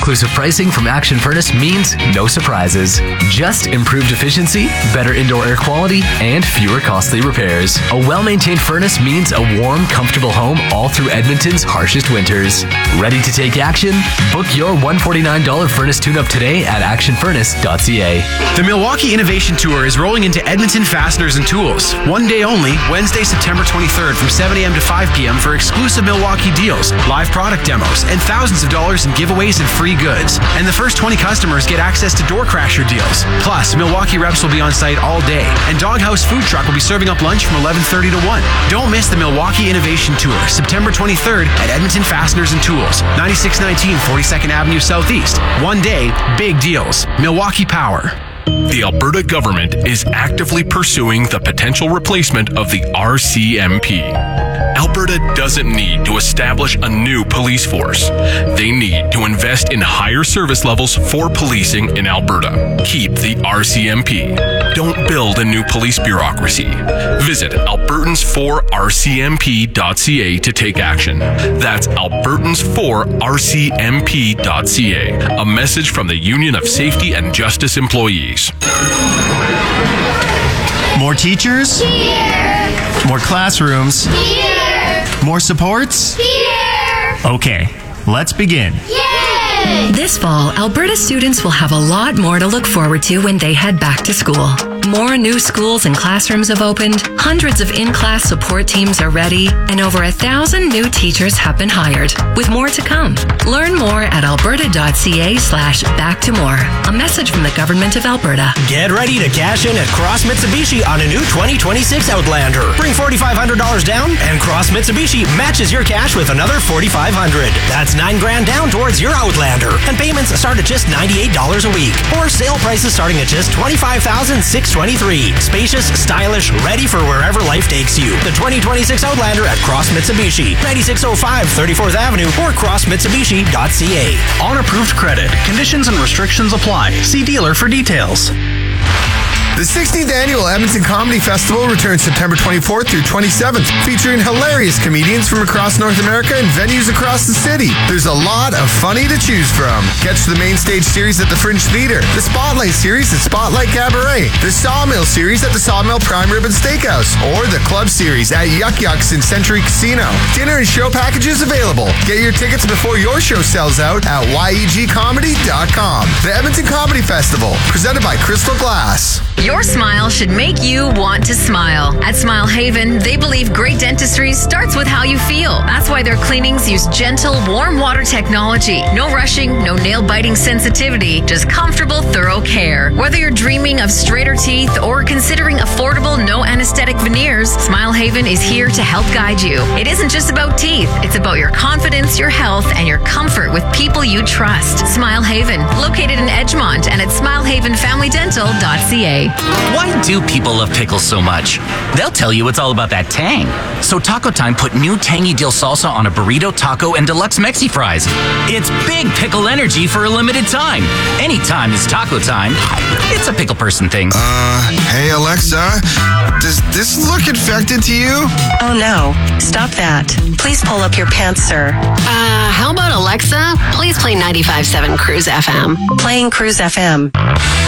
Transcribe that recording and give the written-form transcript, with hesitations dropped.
all-inclusive pricing from Action Furnace means no surprises. Just improved efficiency, better indoor air quality, and fewer costly repairs. A well-maintained furnace means a warm, comfortable home all through Edmonton's harshest winters. Ready to take action? Book your $149 furnace tune-up today at actionfurnace.ca. The Milwaukee Innovation Tour is rolling into Edmonton Fasteners and Tools. One day only, Wednesday, September 23rd from 7 a.m. to 5 p.m. for exclusive Milwaukee deals, live product demos, and thousands of dollars in giveaways and free goods. And the first 20 customers get access to Door Crasher deals. Plus, Milwaukee reps will be on site all day, and Doghouse Food Truck will be serving up lunch from 11:30 to 1. Don't miss the Milwaukee Innovation Tour, September 23rd at Edmonton Fasteners and Tools, 9619 42nd Avenue Southeast. One day, big deals. Milwaukee Power. The Alberta government is actively pursuing the potential replacement of the RCMP. Alberta doesn't need to establish a new police force. They need to invest in higher service levels for policing in Alberta. Keep the RCMP. Don't build a new police bureaucracy. Visit albertans4rcmp.ca to take action. That's albertans4rcmp.ca. A message from the Union of Safety and Justice Employees. More teachers? Here! More classrooms? Here! More supports? Here! Okay, let's begin. Yay! This fall, Alberta students will have a lot more to look forward to when they head back to school. More new schools and classrooms have opened, hundreds of in-class support teams are ready, and over 1,000 new teachers have been hired, with more to come. Learn more at alberta.ca/back-to-more. A message from the Government of Alberta. Get ready to cash in at Cross Mitsubishi on a new 2026 Outlander. Bring $4,500 down, and Cross Mitsubishi matches your cash with another $4,500. That's $9,000 down towards your Outlander, and payments start at just $98 a week, or sale prices starting at just $25,623. Spacious, stylish, ready for wherever life takes you. The 2026 Outlander at Cross Mitsubishi, 9605 34th Avenue, or crossmitsubishi.ca. On approved credit. Conditions and restrictions apply. See dealer for details. The 16th Annual Edmonton Comedy Festival returns September 24th through 27th, featuring hilarious comedians from across North America and venues across the city. There's a lot of funny to choose from. Catch the main stage series at the Fringe Theatre, the Spotlight series at Spotlight Cabaret, the Sawmill series at the Sawmill Prime Rib and Steakhouse, or the Club series at Yuck Yucks in Century Casino. Dinner and show packages available. Get your tickets before your show sells out at yegcomedy.com. The Edmonton Comedy Festival, presented by Crystal Glass. Your smile should make you want to smile. At Smile Haven, they believe great dentistry starts with how you feel. That's why their cleanings use gentle, warm water technology. No rushing, no nail-biting sensitivity, just comfortable, thorough care. Whether you're dreaming of straighter teeth or considering affordable, no anesthetic veneers, Smile Haven is here to help guide you. It isn't just about teeth. It's about your confidence, your health, and your comfort with people you trust. Smile Haven, located in Edgemont and at smilehavenfamilydental.ca. Why do people love pickles so much? They'll tell you it's all about that tang. So Taco Time put new tangy dill salsa on a burrito, taco, and deluxe Mexi fries. It's big pickle energy for a limited time. Anytime is taco time. It's a pickle person thing. Hey Alexa, does this look infected to you? Oh no, stop that. Please pull up your pants, sir. How about Alexa? Please play 95.7 Cruise FM. Playing Cruise FM.